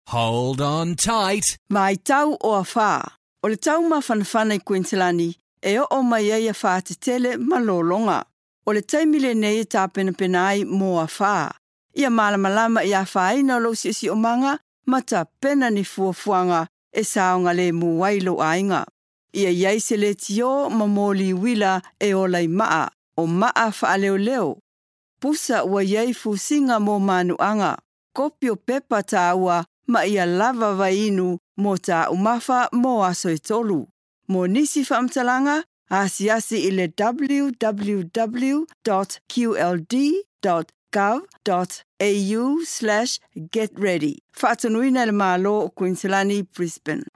Hold on tight. Mai tau o a whā. O le tau mawhanawhana I Queenslandi, e o mai ai a whā te tele malolonga. O le taimile nei e tā pena ai mō a whā. Ia malamalama I a whāina lo si o manga, ma ta pena ni fuafuanga e saonga le muwailo ainga. Ia iai se le tio mamoli wila e o lai maa, o maa wha leo leo. Pusa ua iai fusinga mō manuanga. Kopio pepa tā ua ma ia lava vainu mō tā umafa mō aso e tolu. Mō nisi whaamtalanga, asi I le www.qld.gov.au/getready. Whaatanuina le mālo o Queenslandi, Brisbane.